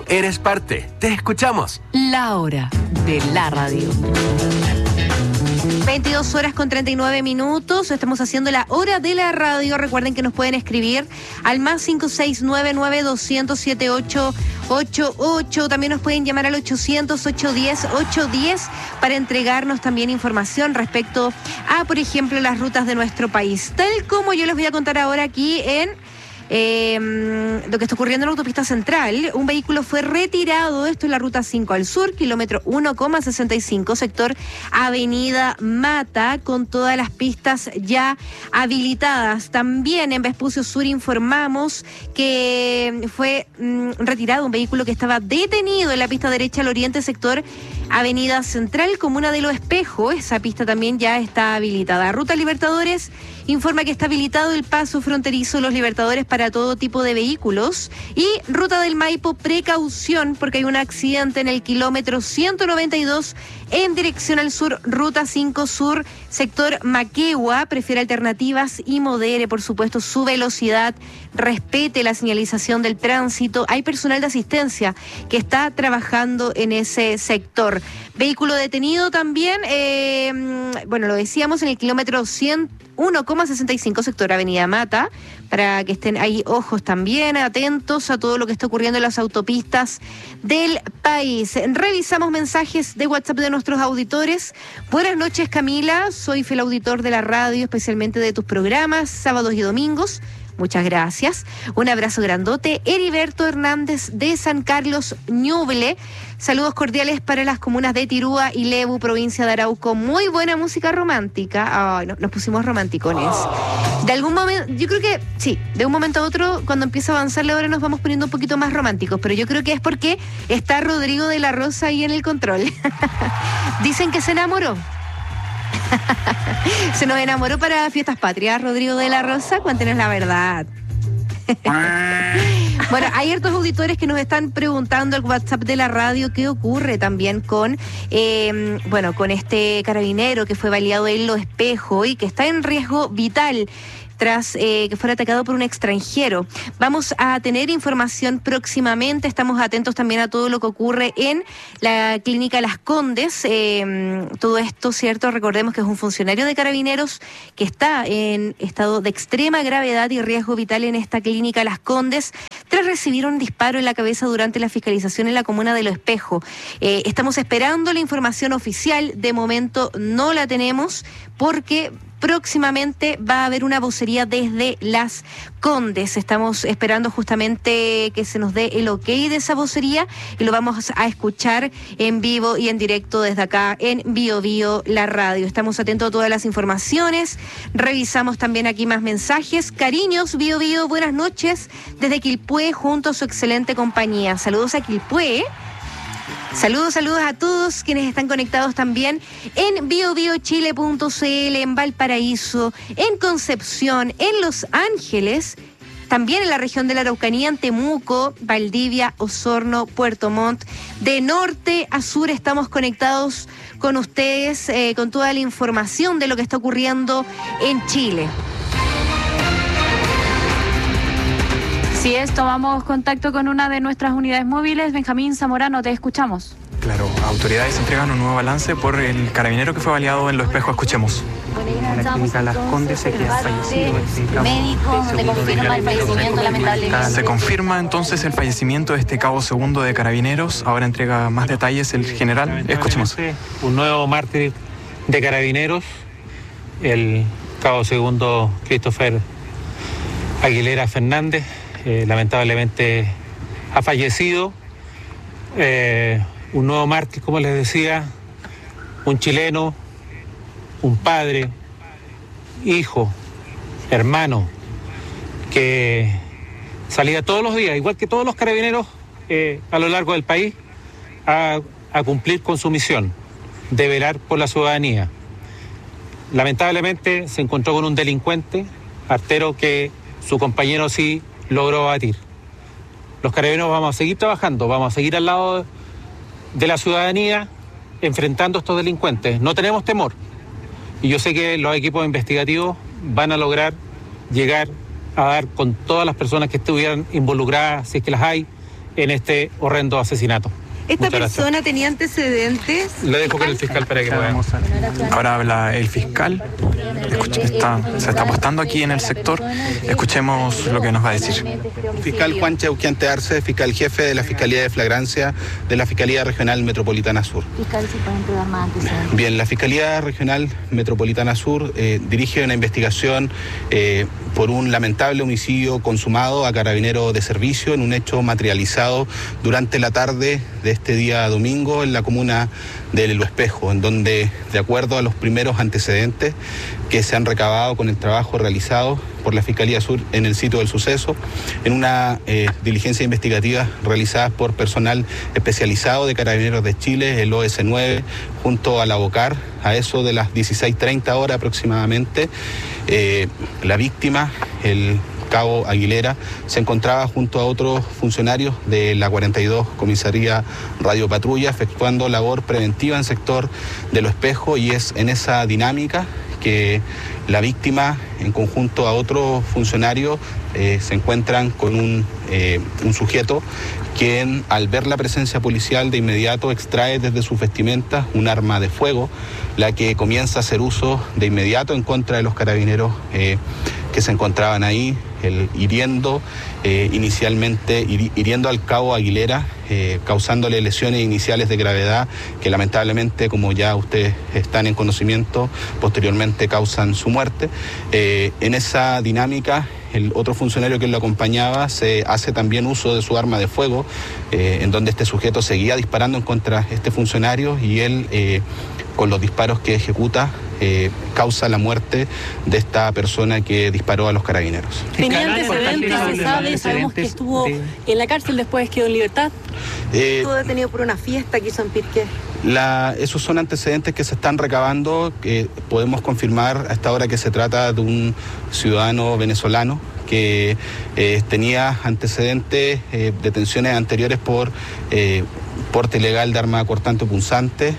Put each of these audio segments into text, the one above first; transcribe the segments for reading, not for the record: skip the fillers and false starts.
eres parte. Te escuchamos. La hora de la radio. 22 horas con 39 minutos. Estamos haciendo la hora de la radio. Recuerden que nos pueden escribir al más 569-9200-7888. También nos pueden llamar al 800-810-810 para entregarnos también información respecto a, por ejemplo, las rutas de nuestro país. Tal como yo les voy a contar ahora aquí en lo que está ocurriendo en la autopista central. Un vehículo fue retirado, esto es la ruta 5 al sur, kilómetro 1,65, sector Avenida Mata, con todas las pistas ya habilitadas. También en Vespucio Sur informamos que fue retirado un vehículo que estaba detenido en la pista derecha al oriente, sector Avenida Central, comuna de Los Espejos. Esa pista también ya está habilitada. Ruta Libertadores informa que está habilitado el paso fronterizo Los Libertadores para todo tipo de vehículos. Y Ruta del Maipo, precaución porque hay un accidente en el kilómetro 192 en dirección al sur, Ruta 5 Sur, sector Maquegua. Prefiere alternativas y modere, por supuesto, su velocidad. Respete la señalización del tránsito. Hay personal de asistencia que está trabajando en ese sector. Vehículo detenido también, lo decíamos, en el kilómetro 1,65, sector Avenida Mata, para que estén ahí ojos también, atentos a todo lo que está ocurriendo en las autopistas del país. Revisamos mensajes de WhatsApp de nuestros auditores. Buenas noches, Camila, soy fiel auditor de la radio, especialmente de tus programas, sábados y domingos. Muchas gracias. Un abrazo grandote. Heriberto Hernández de San Carlos, Ñuble. Saludos cordiales para las comunas de Tirúa y Lebu, provincia de Arauco. Muy buena música romántica. Ay, no, nos pusimos romanticones. De algún momento, yo creo que sí, de un momento a otro, cuando empieza a avanzar la hora, nos vamos poniendo un poquito más románticos. Pero yo creo que es porque está Rodrigo de la Rosa ahí en el control. Dicen que se enamoró. Se nos enamoró para Fiestas Patrias, Rodrigo de la Rosa. Cuéntenos la verdad. Bueno, hay hartos auditores que nos están preguntando al WhatsApp de la radio qué ocurre también con este carabinero que fue baleado en Los Espejos y que está en riesgo vital tras que fuera atacado por un extranjero. Vamos a tener información próximamente. Estamos atentos también a todo lo que ocurre en la clínica Las Condes. Todo esto, ¿cierto? Recordemos que es un funcionario de Carabineros que está en estado de extrema gravedad y riesgo vital en esta clínica Las Condes tras recibir un disparo en la cabeza durante la fiscalización en la comuna de Los Espejos. Estamos esperando la información oficial. De momento no la tenemos porque próximamente va a haber una vocería desde Las Condes. Estamos esperando justamente que se nos dé el ok de esa vocería y lo vamos a escuchar en vivo y en directo desde acá en Bio Bio, la radio. Estamos atentos a todas las informaciones. Revisamos también aquí más mensajes. Cariños, Bio Bio, buenas noches desde Quilpué junto a su excelente compañía. Saludos a Quilpué. Saludos a todos quienes están conectados también en biobiochile.cl, en Valparaíso, en Concepción, en Los Ángeles, también en la región de la Araucanía, en Temuco, Valdivia, Osorno, Puerto Montt. De norte a sur estamos conectados con ustedes, con toda la información de lo que está ocurriendo en Chile. Si es, tomamos contacto con una de nuestras unidades móviles. Benjamín Zamorano, te escuchamos. Claro, autoridades entregan un nuevo balance por el carabinero que fue baleado en Los Espejos. Escuchemos. En la clínica Las Condes se queda fallecido. Médico, le confirma el fallecimiento lamentablemente. Se confirma entonces el fallecimiento de este cabo segundo de Carabineros. Ahora entrega más detalles el general. Escuchemos. Un nuevo mártir de Carabineros, el cabo segundo Christopher Aguilera Fernández. Lamentablemente ha fallecido. Un nuevo mártir, como les decía, un chileno, un padre, hijo, hermano, que salía todos los días, igual que todos los carabineros a lo largo del país, a cumplir con su misión de velar por la ciudadanía. Lamentablemente se encontró con un delincuente, artero, que su compañero sí logró abatir. Los carabineros vamos a seguir trabajando, vamos a seguir al lado de la ciudadanía enfrentando a estos delincuentes. No tenemos temor. Y yo sé que los equipos investigativos van a lograr llegar a dar con todas las personas que estuvieran involucradas, si es que las hay, en este horrendo asesinato. ¿Esta Muchas persona gracias. tenía antecedentes? Lo dejo con el fiscal para que pueda. Ahora habla el fiscal. Se está apostando aquí en el sector. Escuchemos lo que nos va a decir. Fiscal Juan Cheuquiante Arce, fiscal jefe de la Fiscalía de Flagrancia de la Fiscalía Regional Metropolitana Sur. Fiscal, ¿se puede entregar más antecedentes? Bien, la Fiscalía Regional Metropolitana Sur dirige una investigación por un lamentable homicidio consumado a carabinero de servicio en un hecho materializado durante la tarde de este día domingo en la comuna de Lo Espejo, en donde, de acuerdo a los primeros antecedentes que se han recabado con el trabajo realizado por la Fiscalía Sur en el sitio del suceso, en una diligencia investigativa realizada por personal especializado de Carabineros de Chile, el OS9, junto a la BOCAR, a eso de las 16:30 horas aproximadamente, la víctima, el cabo Aguilera, se encontraba junto a otros funcionarios de la 42 Comisaría Radio Patrulla efectuando labor preventiva en sector de Lo Espejo, y es en esa dinámica que la víctima, en conjunto a otros funcionarios, se encuentran con un sujeto quien, al ver la presencia policial, de inmediato extrae desde sus vestimentas un arma de fuego, la que comienza a hacer uso de inmediato en contra de los carabineros que se encontraban ahí, hiriendo al cabo Aguilera, causándole lesiones iniciales de gravedad que lamentablemente, como ya ustedes están en conocimiento, posteriormente causan su muerte. En esa dinámica, el otro funcionario que lo acompañaba se hace también uso de su arma de fuego, en donde este sujeto seguía disparando en contra de este funcionario, y él, con los disparos que ejecuta, causa la muerte de esta persona que disparó a los carabineros. ¿Tenía antecedentes? ¿Se sabe? Sabemos que estuvo en la cárcel, después quedó en libertad. Estuvo detenido por una fiesta que hizo en Pirqué. Esos son antecedentes que se están recabando, que podemos confirmar a esta hora que se trata de un ciudadano venezolano que tenía antecedentes, detenciones anteriores por porte ilegal de arma cortante o punzante,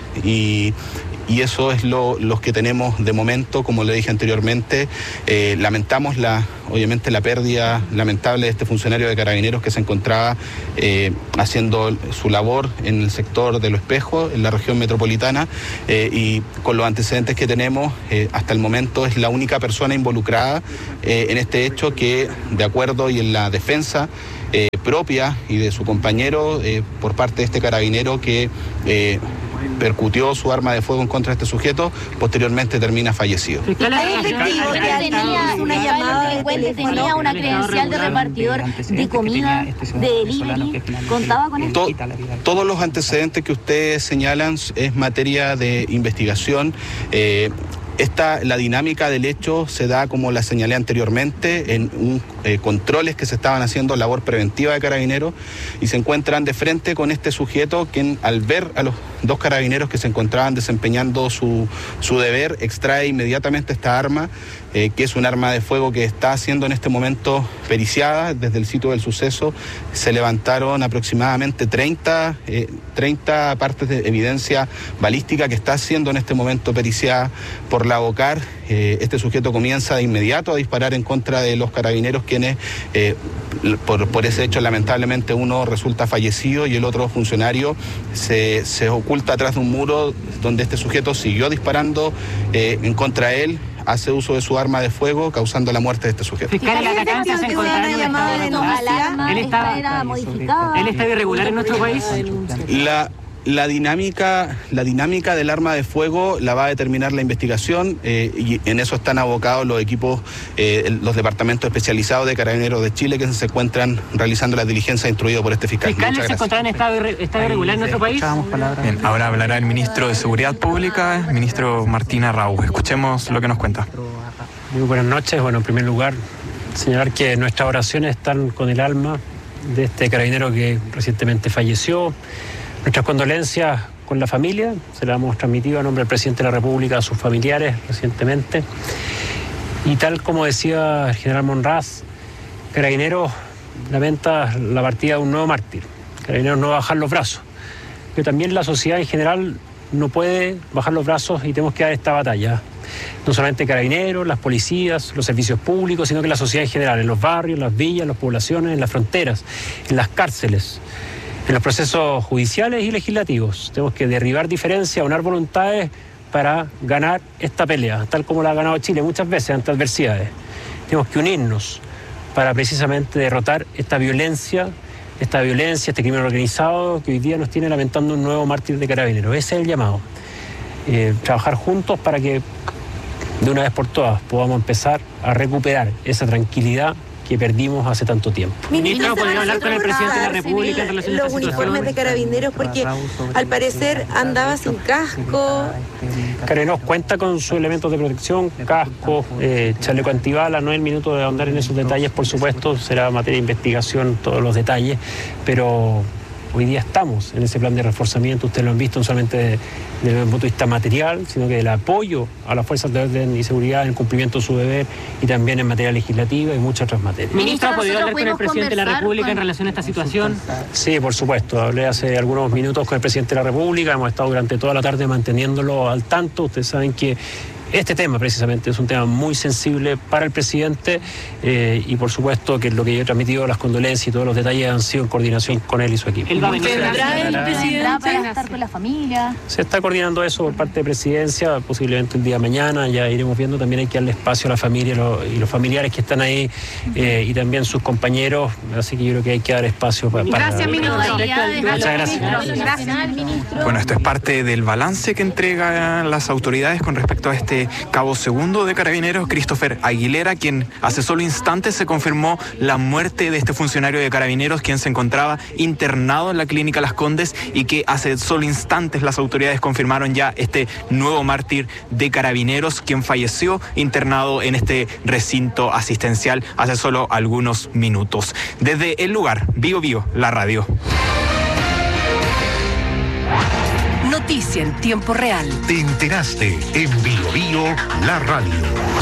y eso es los que tenemos de momento. Como le dije anteriormente, lamentamos obviamente la pérdida lamentable de este funcionario de Carabineros que se encontraba haciendo su labor en el sector de Lo Espejo, en la región metropolitana, y con los antecedentes que tenemos, hasta el momento es la única persona involucrada en este hecho que, de acuerdo y en la defensa propia y de su compañero, por parte de este carabinero que percutió su arma de fuego en contra de este sujeto, posteriormente termina fallecido. Tenía una credencial de repartidor de comida, de delivery, ¿contaba con esto? Todos los antecedentes que ustedes señalan es materia de investigación. La dinámica del hecho se da, como la señalé anteriormente, en controles que se estaban haciendo, labor preventiva de carabineros, y se encuentran de frente con este sujeto quien, al ver a los dos carabineros que se encontraban desempeñando su deber, extrae inmediatamente esta arma, que es un arma de fuego que está siendo en este momento periciada. Desde el sitio del suceso se levantaron aproximadamente 30 partes de evidencia balística que está siendo en este momento periciada por la BOCAR. Este sujeto comienza de inmediato a disparar en contra de los carabineros, quienes por ese hecho lamentablemente uno resulta fallecido y el otro funcionario se oculta atrás de un muro, donde este sujeto siguió disparando en contra de él, hace uso de su arma de fuego, causando la muerte de este sujeto. Fiscal, la atacancia se encontraba en un estado de denuncia. ¿Él está irregular en nuestro país? La dinámica del arma de fuego la va a determinar la investigación, y en eso están abocados los equipos, los departamentos especializados de Carabineros de Chile, que se encuentran realizando las diligencias instruidas por este fiscal. ¿Fiscal se encontraba en estado irregular en nuestro país? Bien, ahora hablará el ministro de Seguridad Pública, el ministro Martín Arrau. Escuchemos lo que nos cuenta. Muy buenas noches. Bueno, en primer lugar, señalar que nuestras oraciones están con el alma de este carabinero que recientemente falleció. Nuestras condolencias con la familia, se la hemos transmitido a nombre del presidente de la República a sus familiares recientemente. Y tal como decía el general Monraz, Carabineros lamenta la partida de un nuevo mártir. Carabineros no va a bajar los brazos. Pero también la sociedad en general no puede bajar los brazos y tenemos que dar esta batalla. No solamente Carabineros, las policías, los servicios públicos, sino que la sociedad en general, en los barrios, las villas, las poblaciones, en las fronteras, en las cárceles. en los procesos judiciales y legislativos. Tenemos que derribar diferencias, unar voluntades para ganar esta pelea, tal como la ha ganado Chile muchas veces ante adversidades. Tenemos que unirnos para precisamente derrotar esta violencia, este crimen organizado que hoy día nos tiene lamentando un nuevo mártir de Carabineros. Ese es el llamado. Trabajar juntos para que de una vez por todas podamos empezar a recuperar esa tranquilidad que perdimos hace tanto tiempo. Ministro, ¿podría hablar con el presidente de la República en relación a esta situación? Los uniformes de Carabineros, porque al parecer andaba sin casco. Carabineros cuenta con sus elementos de protección, casco, chaleco antibala. No es el minuto de ahondar en esos detalles, por supuesto, será materia de investigación todos los detalles, pero hoy día estamos en ese plan de reforzamiento. Ustedes lo han visto no solamente desde el punto de vista material, sino que del apoyo a las fuerzas de orden y seguridad en el cumplimiento de su deber, y también en materia legislativa y muchas otras materias. Ministro, ¿ha podido hablar con el presidente de la República en relación a esta situación? Sí, por supuesto. Hablé hace algunos minutos con el presidente de la República. Hemos estado durante toda la tarde manteniéndolo al tanto. Ustedes saben que este tema precisamente es un tema muy sensible para el presidente, y por supuesto que lo que yo he transmitido, las condolencias y todos los detalles han sido en coordinación con él y su equipo. ¿Él va a venir el presidente para estar con la familia? Se está coordinando eso por parte de Presidencia, posiblemente el día de mañana, ya iremos viendo. También hay que darle espacio a la familia y los familiares que están ahí, y también sus compañeros, así que yo creo que hay que dar espacio para... Gracias, ministro. Muchas Gracias. Bueno, esto es parte del balance que entregan las autoridades con respecto a este cabo segundo de Carabineros, Christopher Aguilera, quien hace solo instantes se confirmó la muerte de este funcionario de Carabineros, quien se encontraba internado en la clínica Las Condes, y que hace solo instantes las autoridades confirmaron ya este nuevo mártir de Carabineros, quien falleció internado en este recinto asistencial hace solo algunos minutos. Desde el lugar, Bio Bio, la radio. Noticia en tiempo real. Te enteraste en Bio Bio, la radio.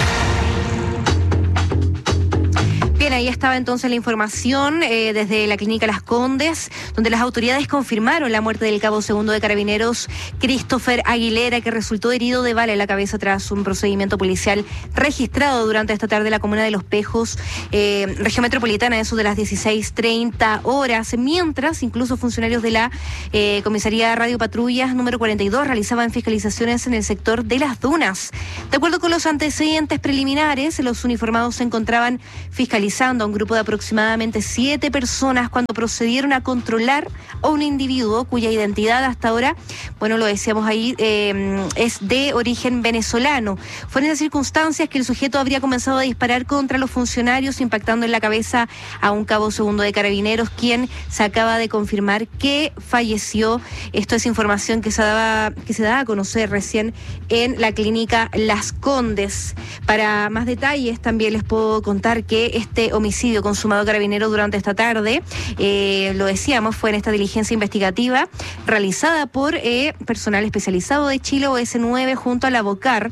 Bien, ahí estaba entonces la información desde la clínica Las Condes, donde las autoridades confirmaron la muerte del cabo segundo de Carabineros, Christopher Aguilera, que resultó herido de bala en la cabeza tras un procedimiento policial registrado durante esta tarde en la comuna de Los Pejos, región metropolitana, eso de las 16:30 horas, mientras incluso funcionarios de la Comisaría Radio Patrullas número 42 realizaban fiscalizaciones en el sector de Las Dunas. De acuerdo con los antecedentes preliminares, los uniformados se encontraban fiscalizando a un grupo de aproximadamente 7 personas cuando procedieron a controlar a un individuo cuya identidad hasta ahora, bueno, lo decíamos ahí, es de origen venezolano. Fue en esas circunstancias que el sujeto habría comenzado a disparar contra los funcionarios, impactando en la cabeza a un cabo segundo de Carabineros, quien se acaba de confirmar que falleció. Esto es información que se daba a conocer recién en la clínica Las Condes. Para más detalles también les puedo contar que este homicidio consumado Carabineros durante esta tarde, lo decíamos, fue en esta diligencia investigativa realizada por personal especializado de Chile OS9 junto a la BOCAR.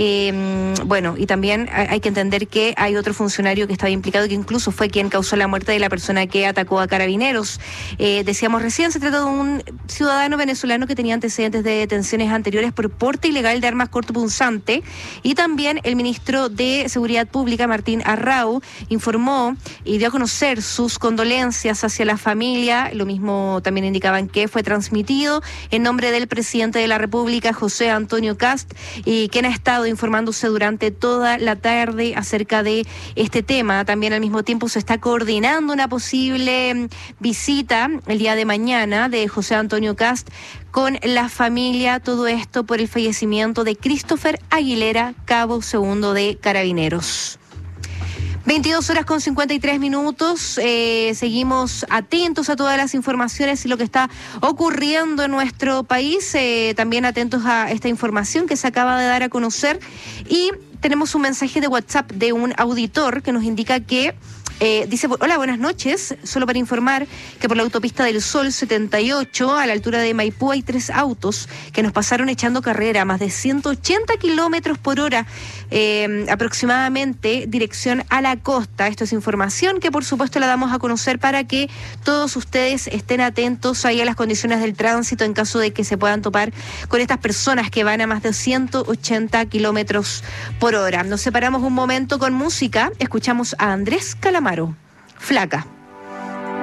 Bueno, y también hay que entender que hay otro funcionario que estaba implicado, que incluso fue quien causó la muerte de la persona que atacó a Carabineros. Decíamos recién, se trata de un ciudadano venezolano que tenía antecedentes de detenciones anteriores por porte ilegal de armas cortopunzante, y también el ministro de Seguridad Pública, Martín Arrau, informó y dio a conocer sus condolencias hacia la familia. Lo mismo también indicaban que fue transmitido en nombre del presidente de la República, José Antonio Kast, y quien ha estado informándose durante toda la tarde acerca de este tema. También al mismo tiempo se está coordinando una posible visita el día de mañana de José Antonio Kast con la familia, todo esto por el fallecimiento de Christopher Aguilera, cabo segundo de Carabineros. 22:53. Seguimos atentos a todas las informaciones y lo que está ocurriendo en nuestro país. También atentos a esta información que se acaba de dar a conocer. Y tenemos un mensaje de WhatsApp de un auditor que nos indica que dice: hola, buenas noches. Solo para informar que por la autopista del Sol 78, a la altura de Maipú, hay 3 autos que nos pasaron echando carrera a más de 180 kilómetros por hora, aproximadamente, dirección a la costa. Esto es información que por supuesto la damos a conocer para que todos ustedes estén atentos ahí a las condiciones del tránsito en caso de que se puedan topar con estas personas que van a más de 180 kilómetros por hora. Nos separamos un momento con música. Escuchamos a Andrés Calamaro, Flaca.